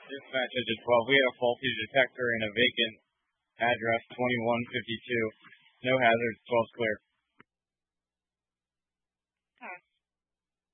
Dispatch engine 12. We had a faulty detector in a vacant address 2152. No hazards. 12's clear.